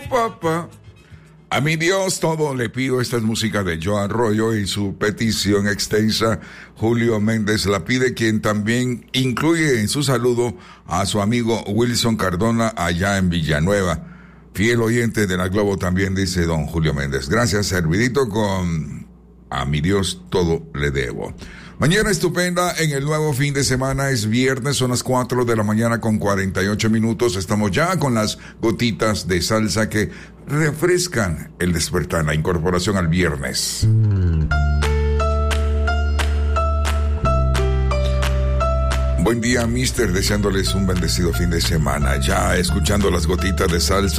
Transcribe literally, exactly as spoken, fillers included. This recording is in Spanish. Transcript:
papá. A mi Dios todo le pido. Esta es música de Joe Arroyo y su petición extensa Julio Méndez la pide, quien también incluye en su saludo a su amigo Wilson Cardona allá en Villanueva. Fiel oyente de la Globo también, dice don Julio Méndez. Gracias, servidito, con A mi Dios todo le debo. Mañana estupenda en el nuevo fin de semana. Es viernes, son las cuatro de la mañana con cuarenta y ocho minutos. Estamos ya con las gotitas de salsa que refrescan el despertar, la incorporación al viernes. Buen día, mister, deseándoles un bendecido fin de semana. Ya escuchando las gotitas de salsa.